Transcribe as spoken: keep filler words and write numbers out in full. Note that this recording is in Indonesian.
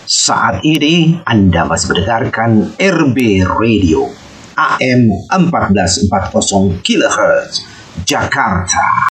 Saat ini Anda masih mendengarkan R B Radio A M empat belas empat puluh kilohertz Jakarta.